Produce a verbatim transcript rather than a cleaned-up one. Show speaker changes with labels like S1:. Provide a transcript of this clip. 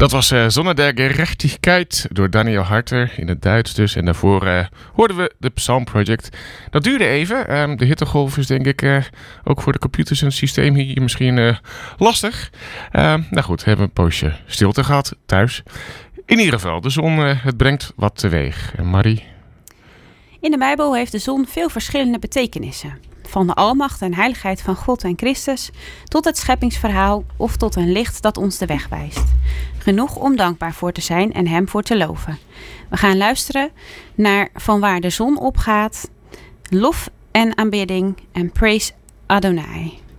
S1: Dat was uh, Sonne der Gerechtigkeit door Daniel Harter in het Duits dus. En daarvoor uh, hoorden we de Psalm Project. Dat duurde even. Um, de hittegolf is denk ik uh, ook voor de computers en het systeem hier misschien uh, lastig. Uh, nou goed, we hebben een poosje stilte gehad thuis. In ieder geval, de zon uh, het brengt wat teweeg. En Marie?
S2: In de Bijbel heeft de zon veel verschillende betekenissen. Van de almacht en heiligheid van God en Christus tot het scheppingsverhaal of tot een licht dat ons de weg wijst. Genoeg om dankbaar voor te zijn en hem voor te loven. We gaan luisteren naar Van waar de zon opgaat, lof en aanbidding en praise Adonai.